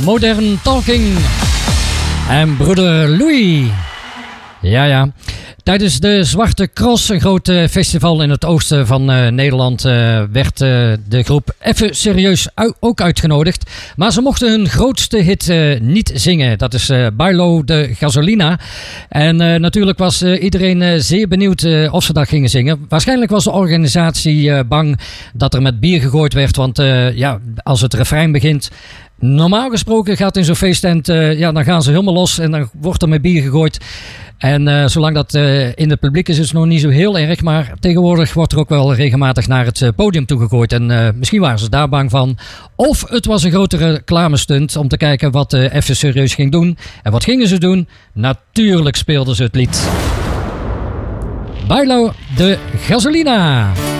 Modern Talking en broeder Louis. Ja. Tijdens de Zwarte Cross, een groot festival in het oosten van Nederland, werd de groep Even Serieus ook uitgenodigd. Maar ze mochten hun grootste hit niet zingen. Dat is Bailo de Gasolina. En natuurlijk was iedereen zeer benieuwd of ze dat gingen zingen. Waarschijnlijk was de organisatie bang dat er met bier gegooid werd. Want als het refrein begint... Normaal gesproken gaat in zo'n feesttent, dan gaan ze helemaal los en dan wordt er met bier gegooid. En zolang dat in het publiek is het nog niet zo heel erg. Maar tegenwoordig wordt er ook wel regelmatig naar het podium toegegooid. En misschien waren ze daar bang van. Of het was een grotere reclamestunt om te kijken wat Even Serieus ging doen. En wat gingen ze doen? Natuurlijk speelden ze het lied Bailo de Gasolina.